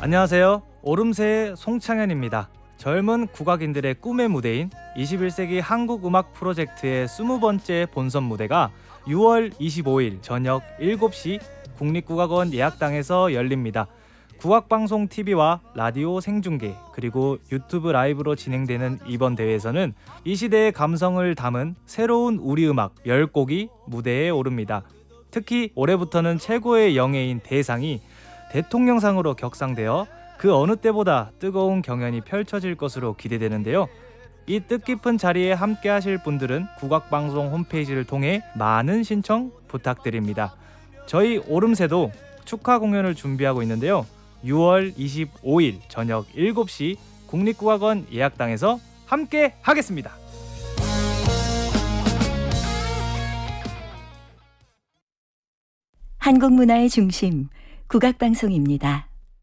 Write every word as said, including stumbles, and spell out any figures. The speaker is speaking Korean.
안녕하세요. 오름세의 송창현입니다. 젊은 국악인들의 꿈의 무대인 이십일 세기 한국음악 프로젝트의 스무 번째 본선 무대가 유월 이십오일 저녁 일곱 시 국립국악원 예약당에서 열립니다. 국악방송 티비와 라디오 생중계 그리고 유튜브 라이브로 진행되는 이번 대회에서는 이 시대의 감성을 담은 새로운 우리 음악 열 곡이 무대에 오릅니다. 특히 올해부터는 최고의 영예인 대상이 대통령상으로 격상되어 그 어느 때보다 뜨거운 경연이 펼쳐질 것으로 기대되는데요. 이 뜻깊은 자리에 함께 하실 분들은 국악방송 홈페이지를 통해 많은 신청 부탁드립니다. 저희 오름세도 축하 공연을 준비하고 있는데요. 유월 이십오일 저녁 일곱 시 국립국악원 예약당에서 함께 하겠습니다. 한국 문화의 중심 국악방송입니다.